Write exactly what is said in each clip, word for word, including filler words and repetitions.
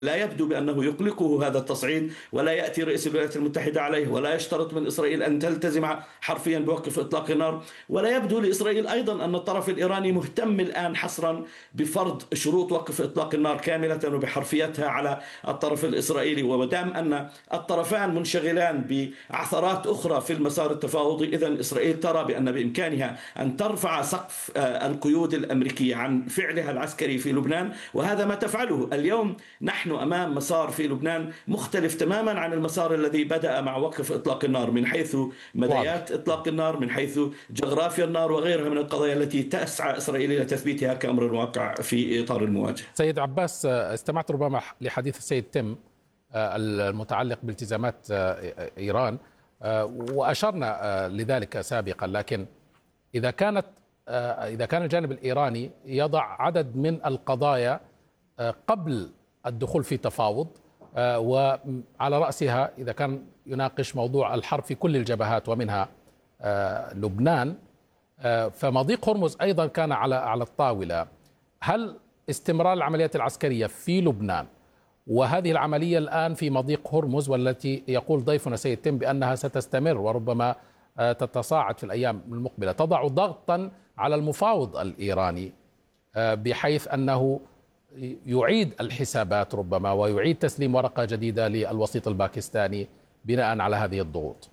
لا يبدو بأنه يقلقه هذا التصعيد، ولا يأتي رئيس الولايات المتحدة عليه، ولا يشترط من إسرائيل أن تلتزم حرفيا بوقف إطلاق النار. ولا يبدو لإسرائيل أيضا أن الطرف الإيراني مهتم الآن حصرا بفرض شروط وقف إطلاق النار كاملة وبحرفيتها على الطرف الإسرائيلي. ومدام أن الطرفان منشغلان بعثرات أخرى في المسار التفاوضي، إذن إسرائيل ترى بأن بإمكانها أن ترفع سقف القيود الأمريكية عن فعلها العسكري في لبنان، وهذا ما تفعله اليوم. نحن أمام مسار في لبنان مختلف تماما عن المسار الذي بدأ مع وقف إطلاق النار، من حيث واضح. مدايات إطلاق النار، من حيث جغرافيا النار، وغيرها من القضايا التي تسعى إسرائيل إلى تثبيتها كأمر واقع في إطار المواجهة. سيد عباس، استمعت ربما لحديث السيد تيم المتعلق بالتزامات إيران، وأشرنا لذلك سابقا، لكن إذا كانت إذا كان الجانب الإيراني يضع عدد من القضايا قبل الدخول في تفاوض، وعلى رأسها إذا كان يناقش موضوع الحرب في كل الجبهات ومنها لبنان، فمضيق هرمز أيضا كان على على الطاولة. هل استمرار العمليات العسكرية في لبنان وهذه العملية الآن في مضيق هرمز، والتي يقول ضيفنا سيد تيم بأنها ستستمر وربما تتصاعد في الأيام المقبلة، تضع ضغطا على المفاوض الإيراني بحيث أنه يعيد الحسابات ربما ويعيد تسليم ورقة جديدة للوسيط الباكستاني بناء على هذه الضغوط؟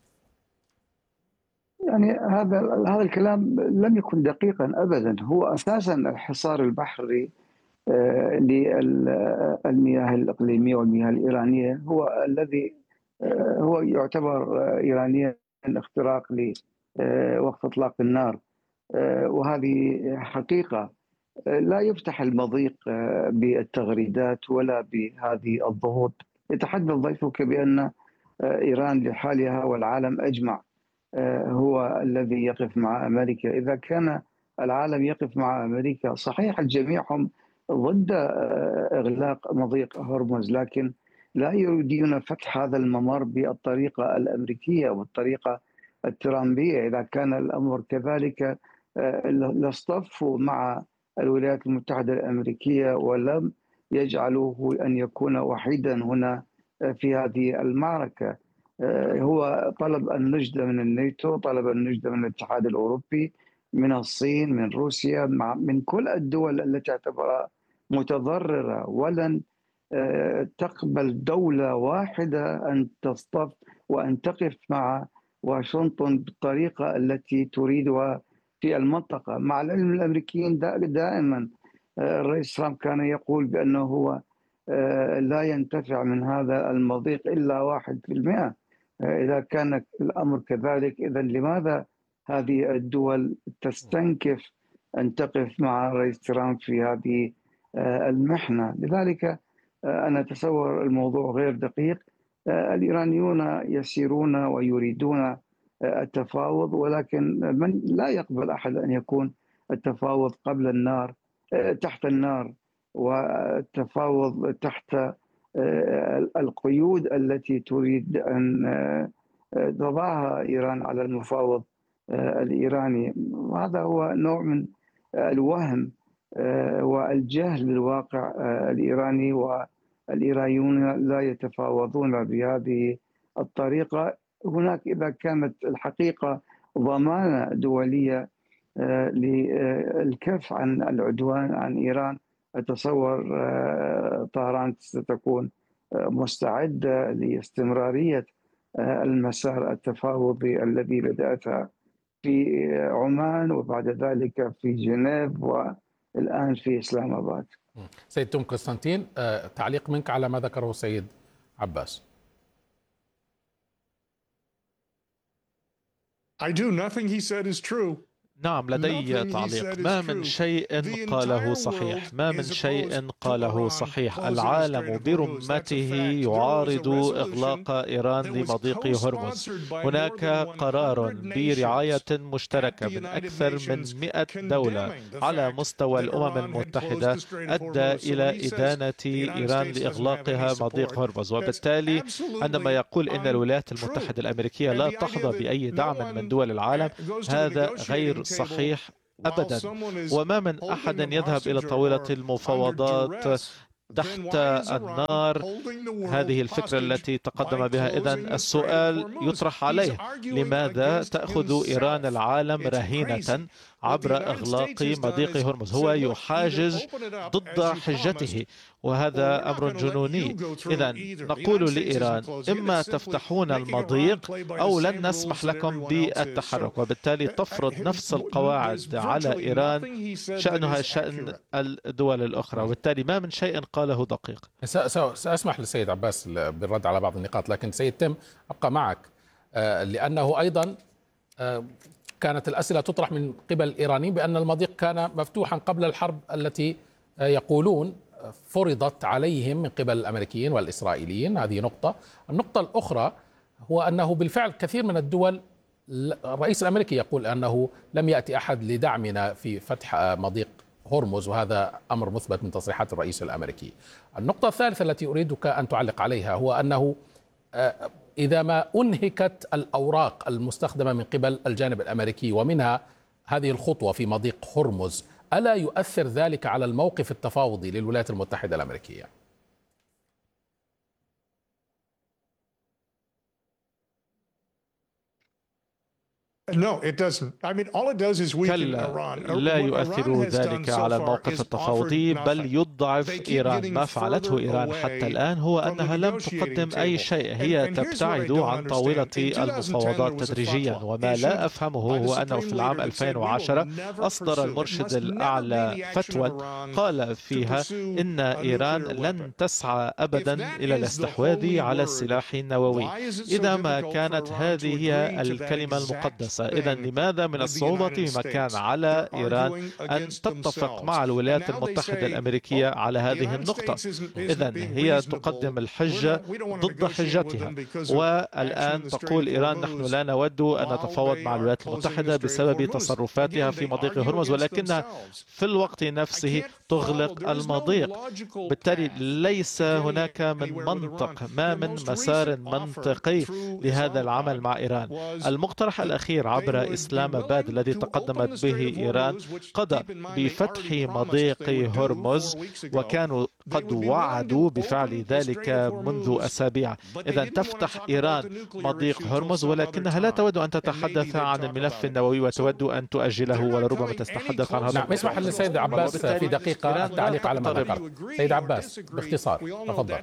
يعني هذا هذا الكلام لم يكن دقيقا ابدا. هو اساسا الحصار البحري للمياه الاقليميه والمياه الايرانيه هو الذي هو يعتبر ايرانيا اختراق لوقف اطلاق النار، وهذه حقيقه. لا يفتح المضيق بالتغريدات ولا بهذه الضغوط. يتحدث ضيفك بأن إيران لحالها والعالم أجمع هو الذي يقف مع أمريكا. إذا كان العالم يقف مع أمريكا، صحيح الجميع هم ضد إغلاق مضيق هرمز، لكن لا يريدون فتح هذا الممر بالطريقة الأمريكية والطريقة الترامبية. إذا كان الأمر كذلك لاصطفوا مع الولايات المتحدة الأمريكية ولم يجعلوه أن يكون وحيدا هنا في هذه المعركة. هو طلب النجدة من الناتو، طلب النجدة من الاتحاد الأوروبي، من الصين، من روسيا، من كل الدول التي اعتبرها متضررة، ولن تقبل دولة واحدة أن تصطف وأن تقف مع واشنطن بالطريقة التي تريدها في المنطقة. مع العلم الأمريكيين دائما الرئيس ترامب كان يقول بأنه هو لا ينتفع من هذا المضيق إلا واحد في المئة. إذا كان الأمر كذلك، إذا لماذا هذه الدول تستنكف أن تقف مع الرئيس ترامب في هذه المحنة؟ لذلك أنا أتصور الموضوع غير دقيق. الإيرانيون يسيرون ويريدون التفاوض، ولكن من لا يقبل أحد أن يكون التفاوض قبل النار تحت النار، والتفاوض تحت القيود التي تريد أن تضعها إيران على المفاوض الإيراني. هذا هو نوع من الوهم والجهل بالواقع الإيراني، والإيرانيون لا يتفاوضون بهذه الطريقة. هناك إذا كانت الحقيقة ضمانة دولية للكف عن العدوان عن إيران، أتصور طهران ستكون مستعدة لاستمرارية المسار التفاوضي الذي بدأتها في عمان وبعد ذلك في جنيف والآن في إسلام آباد. سيد توم قسطنطين، تعليق منك على ما ذكره السيد عباس. I do. Nothing he said is true. نعم، لدي تعليق. ما من شيء قاله صحيح، ما من شيء قاله صحيح. العالم برمته يعارض إغلاق إيران لمضيق هرمز. هناك قرار برعاية مشتركة من أكثر من مئة دولة على مستوى الأمم المتحدة أدى إلى إدانة إيران لإغلاقها مضيق هرمز. وبالتالي عندما يقول إن الولايات المتحدة الأمريكية لا تحظى بأي دعم من دول العالم، هذا غير صحيح أبدا. وما من أحد يذهب إلى طاولة المفاوضات تحت النار هذه الفكرة التي تقدم بها. إذن السؤال يطرح عليه: لماذا تأخذ إيران العالم رهينة عبر إغلاق مضيق هرمز؟ هو يحاجز ضد حجته، وهذا أمر جنوني. إذن نقول لإيران: إما تفتحون المضيق أو لن نسمح لكم بالتحرك، وبالتالي تفرض نفس القواعد على إيران شأنها شأن الدول الأخرى، وبالتالي ما من شيء قاله دقيق. سأسمح للسيد عباس بالرد على بعض النقاط، لكن سيد تم أبقى معك، لأنه أيضا كانت الأسئلة تطرح من قبل الإيرانيين بأن المضيق كان مفتوحا قبل الحرب التي يقولون فرضت عليهم من قبل الأمريكيين والإسرائيليين. هذه نقطة. النقطة الأخرى هو أنه بالفعل كثير من الدول، الرئيس الأمريكي يقول أنه لم يأتي أحد لدعمنا في فتح مضيق هرمز، وهذا أمر مثبت من تصريحات الرئيس الأمريكي. النقطة الثالثة التي أريدك أن تعلق عليها هو أنه إذا ما أنهكت الأوراق المستخدمة من قبل الجانب الأمريكي ومنها هذه الخطوة في مضيق هرمز، ألا يؤثر ذلك على الموقف التفاوضي للولايات المتحدة الأمريكية؟ كلا، لا يؤثر ذلك على الموقف التفاوضي، بل يضعف إيران. ما فعلته إيران حتى الآن هو أنها لم تقدم أي شيء، هي تبتعد عن طاولة المفاوضات تدريجيا. وما لا أفهمه هو أنه في العام ألفين وعشرة أصدر المرشد الأعلى فتوى قال فيها إن إيران لن تسعى أبدا إلى الاستحواذ على السلاح النووي إذا ما كانت هذه هي الكلمة المقدسة. إذا لماذا من الصعوبة بما كان على إيران أن تتفق مع الولايات المتحدة الأمريكية على هذه النقطة؟ إذا هي تقدم الحجة ضد حجتها، والآن تقول إيران: نحن لا نود أن نتفاوض مع الولايات المتحدة بسبب تصرفاتها في مضيق هرمز، ولكنها في الوقت نفسه تغلق المضيق. بالتالي ليس هناك من منطق، ما من مسار منطقي لهذا العمل مع إيران. المقترح الأخير عبر إسلام آباد الذي تقدمت به إيران قضى بفتح مضيق هرمز، وكانوا قد وعدوا بفعل ذلك منذ أسابيع. إذا تفتح إيران مضيق هرمز ولكنها لا تود أن تتحدث عن الملف النووي وتود أن تؤجله، ولربما تتحدث عن هذا. نعم، اسمح للسيد عباس في دقيقة التعليق على ما ذكرت. سيد عباس باختصار تفضل.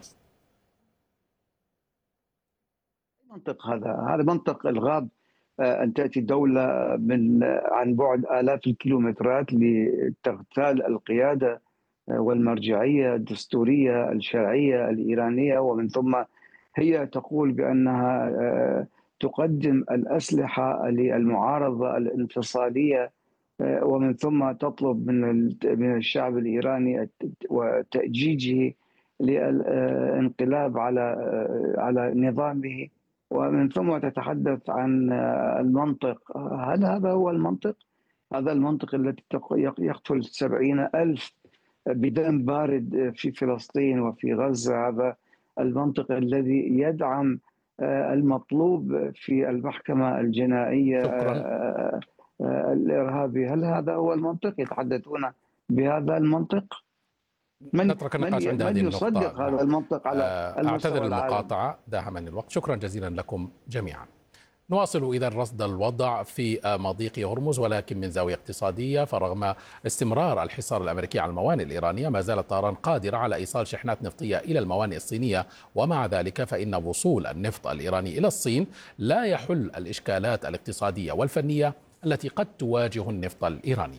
منطق هذا هذا منطق الغاب أن تأتي دولة من عن بعد آلاف الكيلومترات لتغتال القيادة والمرجعية الدستورية الشرعية الإيرانية، ومن ثم هي تقول بأنها تقدم الأسلحة للمعارضة الانفصالية، ومن ثم تطلب من من الشعب الإيراني وتأجيجه للانقلاب على على نظامه، ومن ثم تتحدث عن المنطق. هل هذا هو المنطق؟ هذا المنطق الذي يقتل سبعين ألف بدم بارد في فلسطين وفي غزة، هذا المنطق الذي يدعم المطلوب في المحكمة الجنائية الإرهابي. هل هذا هو المنطق؟ يتحدثون بهذا المنطق؟ من نترك النقاش عند هذه النقطة. يصدق هذا المنطق على أعتذر المقاطعة، داهمني الوقت. شكرا جزيلا لكم جميعا. نواصل إذا رصد الوضع في مضيق هرمز، ولكن من زاوية اقتصادية. فرغم استمرار الحصار الأمريكي على الموانئ الإيرانية، ما زالت طهران قادرة على إيصال شحنات نفطية إلى الموانئ الصينية، ومع ذلك فإن وصول النفط الإيراني إلى الصين لا يحل الإشكالات الاقتصادية والفنية التي قد تواجه النفط الإيراني.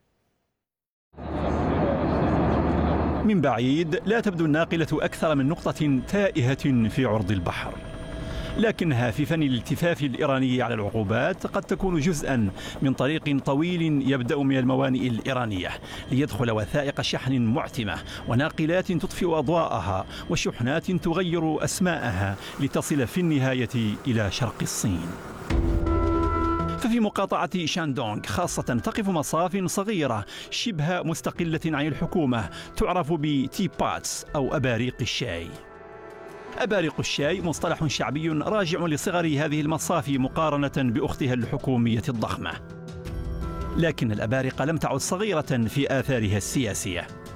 من بعيد لا تبدو الناقلة أكثر من نقطة تائهة في عرض البحر، لكنها في فن الالتفاف الإيراني على العقوبات قد تكون جزءا من طريق طويل يبدأ من الموانئ الإيرانية ليدخل وثائق شحن معتمة وناقلات تطفئ أضواءها وشحنات تغير أسماءها لتصل في النهاية إلى شرق الصين. ففي مقاطعة شاندونغ خاصة تقف مصاف صغيرة شبه مستقلة عن الحكومة تعرف بتي باتس أو أباريق الشاي. أباريق الشاي مصطلح شعبي راجع لصغر هذه المصاف مقارنة بأختها الحكومية الضخمة، لكن الأبارقة لم تعد صغيرة في آثارها السياسية.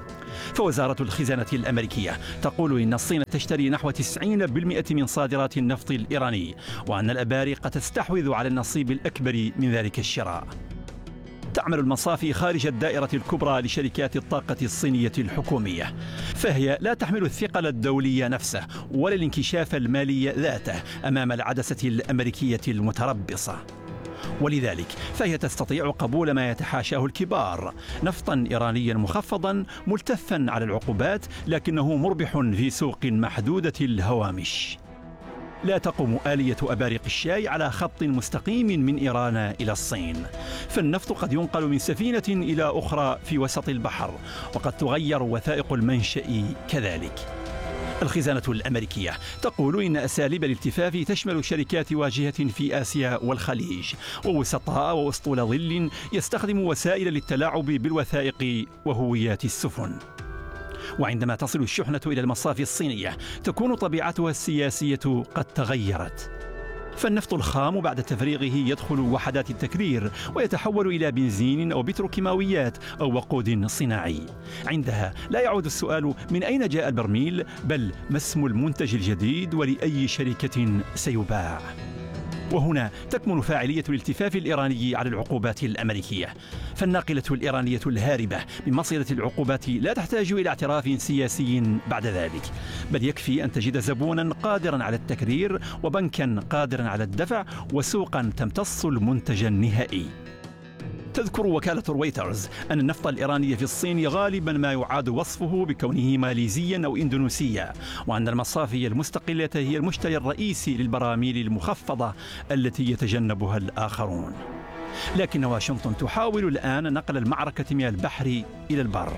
فوزارة الخزانة الأمريكية تقول إن الصين تشتري نحو تسعين بالمئة من صادرات النفط الإيراني، وأن الأبارقة تستحوذ على النصيب الأكبر من ذلك الشراء. تعمل المصافي خارج الدائرة الكبرى لشركات الطاقة الصينية الحكومية، فهي لا تحمل الثقل الدولي نفسه ولا الانكشاف المالي ذاته أمام العدسة الأمريكية المتربصة، ولذلك فهي تستطيع قبول ما يتحاشاه الكبار: نفطا إيرانيا مخفضا ملتفا على العقوبات لكنه مربح في سوق محدودة الهوامش. لا تقوم آلية أبارق الشاي على خط مستقيم من إيران إلى الصين، فالنفط قد ينقل من سفينة إلى أخرى في وسط البحر، وقد تغير وثائق المنشأ كذلك. الخزانة الأمريكية تقول إن أساليب الالتفاف تشمل شركات واجهة في آسيا والخليج، ووسطاء وأسطول ظل يستخدم وسائل للتلاعب بالوثائق وهويات السفن. وعندما تصل الشحنة إلى المصافي الصينية تكون طبيعتها السياسية قد تغيرت، فالنفط الخام بعد تفريغه يدخل وحدات التكرير ويتحول إلى بنزين أو بتروكيماويات أو وقود صناعي. عندها لا يعود السؤال من أين جاء البرميل، بل ما اسم المنتج الجديد ولأي شركة سيباع. وهنا تكمن فاعلية الالتفاف الإيراني على العقوبات الأمريكية، فالناقلة الإيرانية الهاربة من مصيدة العقوبات لا تحتاج إلى اعتراف سياسي بعد ذلك، بل يكفي أن تجد زبونا قادرا على التكرير وبنكا قادرا على الدفع وسوقا تمتص المنتج النهائي. تذكر وكالة رويترز أن النفط الإيراني في الصين غالبا ما يعاد وصفه بكونه ماليزيا أو إندونيسيا، وأن المصافي المستقلة هي المشتري الرئيسي للبراميل المخفضة التي يتجنبها الآخرون. لكن واشنطن تحاول الآن نقل المعركة من البحر إلى البر،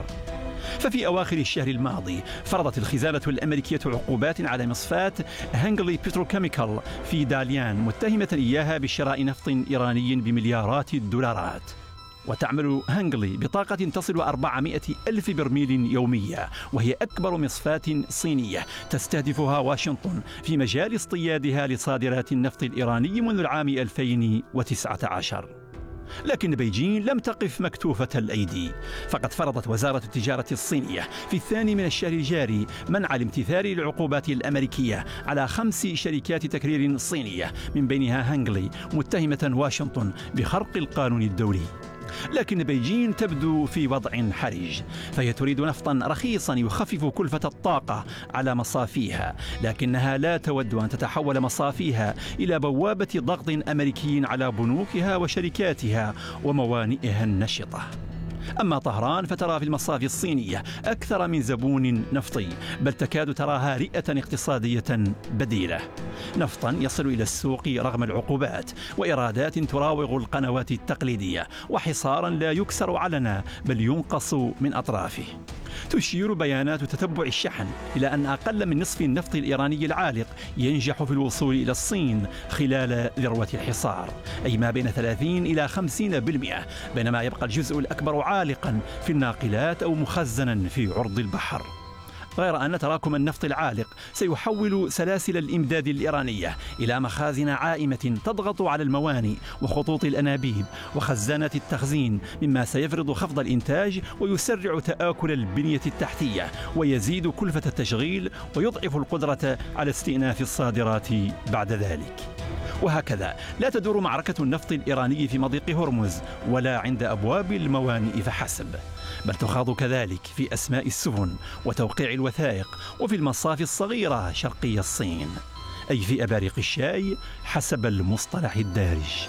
ففي أواخر الشهر الماضي فرضت الخزانة الأمريكية عقوبات على مصفاة هانجلي بتروكيميكال في داليان، متهمة إياها بشراء نفط إيراني بمليارات الدولارات. وتعمل هانجلي بطاقة تصل أربعمائة ألف برميل يوميا، وهي أكبر مصفاة صينية تستهدفها واشنطن في مجال اصطيادها لصادرات النفط الإيراني منذ العام ألفين وتسعة عشر. لكن بيجين لم تقف مكتوفة الأيدي، فقد فرضت وزارة التجارة الصينية في الثاني من الشهر الجاري منع الامتثال للعقوبات الأمريكية على خمس شركات تكرير صينية، من بينها هانجلي، متهمة واشنطن بخرق القانون الدولي. لكن بيجين تبدو في وضع حرج، فهي تريد نفطا رخيصا يخفف كلفة الطاقة على مصافيها، لكنها لا تود أن تتحول مصافيها إلى بوابة ضغط أمريكي على بنوكها وشركاتها وموانئها النشطة. أما طهران فترى في المصافي الصينية أكثر من زبون نفطي، بل تكاد تراها رئة اقتصادية بديلة. نفطا يصل إلى السوق رغم العقوبات، وإيرادات تراوغ القنوات التقليدية، وحصارا لا يكسر علنا بل ينقص من أطرافه. تشير بيانات تتبع الشحن إلى أن أقل من نصف النفط الإيراني العالق ينجح في الوصول إلى الصين خلال ذروة الحصار، أي ما بين ثلاثين إلى خمسين بالمئة، بينما يبقى الجزء الأكبر عالقا في الناقلات أو مخزنا في عرض البحر. غير أن تراكم النفط العالق سيحول سلاسل الإمداد الإيرانية إلى مخازن عائمة تضغط على الموانئ وخطوط الأنابيب وخزانات التخزين، مما سيفرض خفض الإنتاج ويسرع تآكل البنية التحتية ويزيد كلفة التشغيل ويضعف القدرة على استئناف الصادرات بعد ذلك. وهكذا لا تدور معركة النفط الإيراني في مضيق هرمز ولا عند أبواب الموانئ فحسب، بل تخاض كذلك في أسماء السفن وتوقيع الوثائق وفي المصافي الصغيرة شرقي الصين، أي في أبارق الشاي حسب المصطلح الدارج.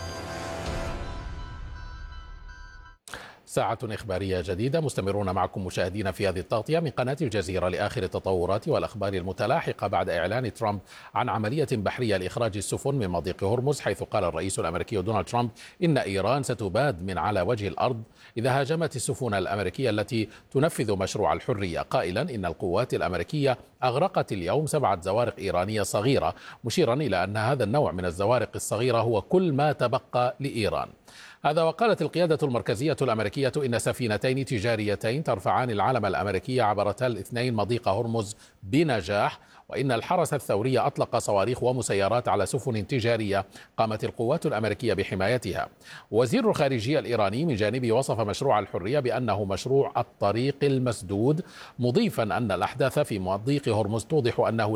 ساعة إخبارية جديدة، مستمرون معكم مشاهدين في هذه التغطية من قناة الجزيرة لآخر التطورات والأخبار المتلاحقة بعد إعلان ترامب عن عملية بحرية لإخراج السفن من مضيق هرمز، حيث قال الرئيس الأمريكي دونالد ترامب إن إيران ستباد من على وجه الأرض إذا هاجمت السفن الأمريكية التي تنفذ مشروع الحرية، قائلا إن القوات الأمريكية أغرقت اليوم سبعة زوارق إيرانية صغيرة، مشيرا إلى أن هذا النوع من الزوارق الصغيرة هو كل ما تبقى لإيران. هذا وقالت القيادة المركزية الأمريكية إن سفينتين تجاريتين ترفعان العلم الأمريكي عبرتا الاثنين مضيق هرمز بنجاح، وإن الحرس الثوري أطلق صواريخ ومسيرات على سفن تجارية قامت القوات الأمريكية بحمايتها. وزير الخارجية الإيراني من جانبه وصف مشروع الحرية بأنه مشروع الطريق المسدود، مضيفا أن الأحداث في مضيق هرمز توضح أنه